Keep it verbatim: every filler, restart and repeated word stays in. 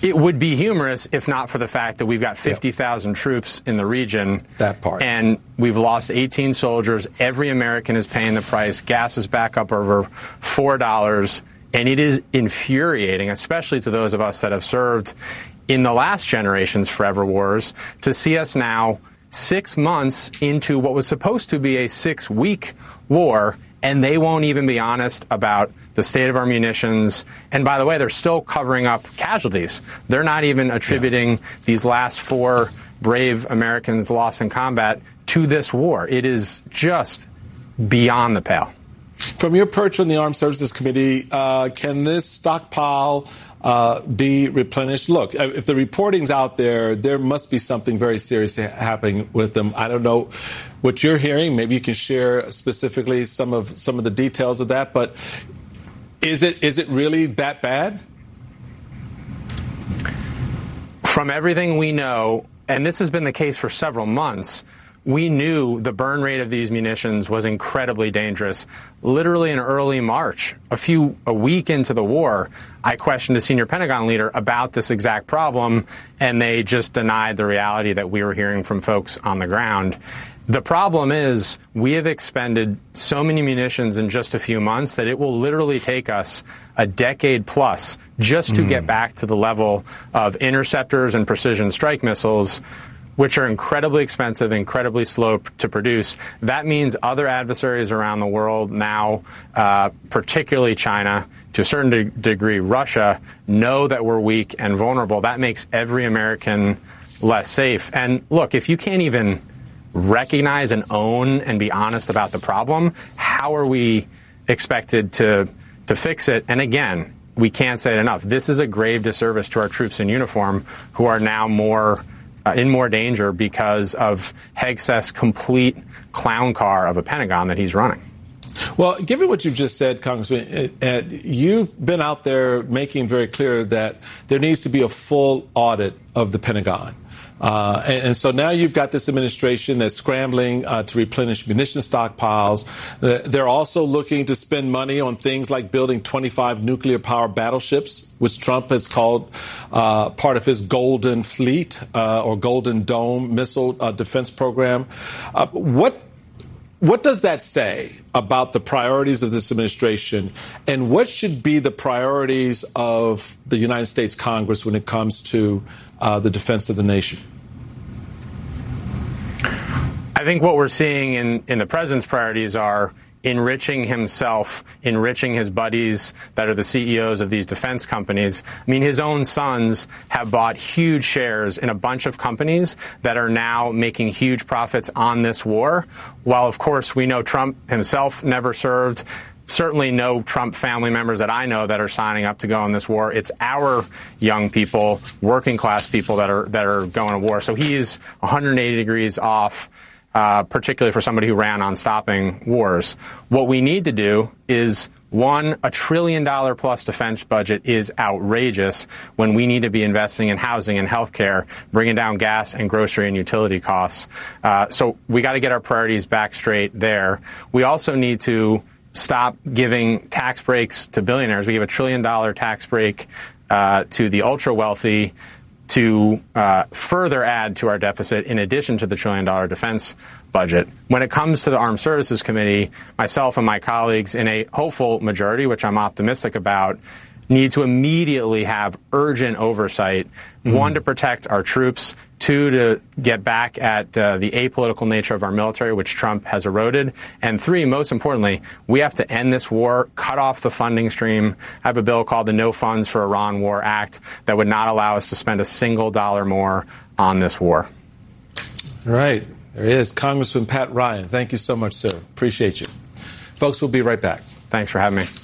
It would be humorous if not for the fact that we've got fifty thousand yep. troops in the region. That part. And we've lost eighteen soldiers. Every American is paying the price. Gas is back up over four dollars. And it is infuriating, especially to those of us that have served in the last generation's forever wars, to see us now six months into what was supposed to be a six-week war, and they won't even be honest about the state of our munitions. And by the way, they're still covering up casualties. They're not even attributing yeah. these last four brave Americans lost in combat to this war. It is just beyond the pale. From your perch on the Armed Services Committee, uh, can this stockpile uh, be replenished? Look, if the reporting's out there, there must be something very serious happening with them. I don't know what you're hearing. Maybe you can share specifically some of some of the details of that. But is it is it really that bad? From everything we know, and this has been the case for several months, we knew the burn rate of these munitions was incredibly dangerous. Literally in early March, a few a week into the war, I questioned a senior Pentagon leader about this exact problem, and they just denied the reality that we were hearing from folks on the ground. The problem is we have expended so many munitions in just a few months that it will literally take us a decade plus just to mm. get back to the level of interceptors and precision strike missiles, which are incredibly expensive, incredibly slow to produce. That means other adversaries around the world now, uh, particularly China, to a certain de- degree Russia, know that we're weak and vulnerable. That makes every American less safe. And look, if you can't even recognize and own and be honest about the problem, how are we expected to to fix it? And again, we can't say it enough. This is a grave disservice to our troops in uniform who are now more Uh, in more danger because of Hegseth's complete clown car of a Pentagon that he's running. Well, given what you've just said, Congressman, uh, you've been out there making very clear that there needs to be a full audit of the Pentagon. Uh, and, and so now you've got this administration that's scrambling uh, to replenish munition stockpiles. Uh, they're also looking to spend money on things like building twenty-five nuclear-powered battleships, which Trump has called uh, part of his Golden Fleet uh, or Golden Dome missile uh, defense program. Uh, what what does that say about the priorities of this administration, and what should be the priorities of the United States Congress when it comes to uh, the defense of the nation? I think what we're seeing in, in the president's priorities are enriching himself, enriching his buddies that are the C E Os of these defense companies. I mean, his own sons have bought huge shares in a bunch of companies that are now making huge profits on this war. While, of course, we know Trump himself never served. Certainly no Trump family members that I know that are signing up to go in this war. It's our young people, working class people that are that are going to war. So he is one hundred eighty degrees off, uh, particularly for somebody who ran on stopping wars. What we need to do is, one, a trillion dollar plus defense budget is outrageous when we need to be investing in housing and health care, bringing down gas and grocery and utility costs. Uh, so we got to get our priorities back straight there. We also need to stop giving tax breaks to billionaires. We give a trillion dollar tax break uh, to the ultra wealthy to uh, further add to our deficit in addition to the trillion dollar defense budget. When it comes to the Armed Services Committee, myself and my colleagues in a hopeful majority, which I'm optimistic about, need to immediately have urgent oversight, mm-hmm. one, to protect our troops, two, to get back at uh, the apolitical nature of our military, which Trump has eroded, and three, most importantly, we have to end this war, cut off the funding stream. I have a bill called the No Funds for Iran War Act that would not allow us to spend a single dollar more on this war. All right. There he is, Congressman Pat Ryan. Thank you so much, sir. Appreciate you. Folks, we'll be right back. Thanks for having me.